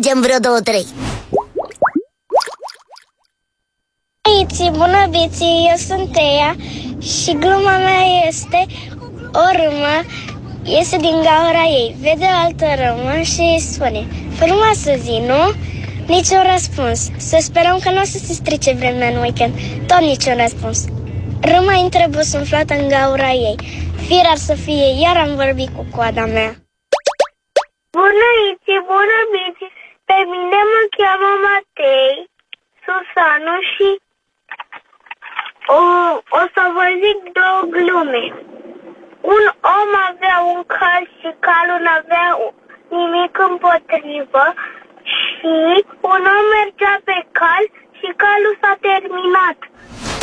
strângem vreo 2-3. Bună, Biții, eu sunt Teia și gluma mea este: o râmă iese din gaura ei, vede o altă râmă și îi spune: frumoasă zi, nu? Niciun răspuns. Să sperăm că nu o să se strice vremea în weekend. Tot niciun răspuns. Râma intră bosunflată în gaura ei. Firar să fie, iar am vorbit cu coada mea. Bună, Iți, bună, Bici. Pe mine mă cheamă Matei, Susanu și o să vă zic 2 glume. Un om avea un cal și calul n-avea nimic împotrivă și un om mergea pe cal și calul s-a terminat.